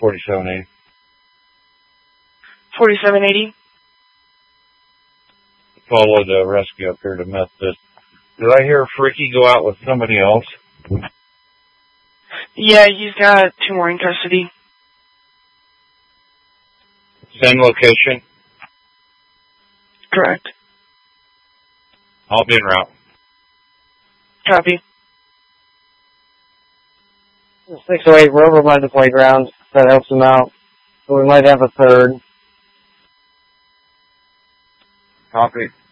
4780. 4780. Follow the rescue up here to Methodist. Did I hear Freaky go out with somebody else? Yeah, he's got 2 more in custody. Same location? Correct. I'll be en route. Copy. 608, we're over by the playground. That helps him out. So we might have a third. Copy.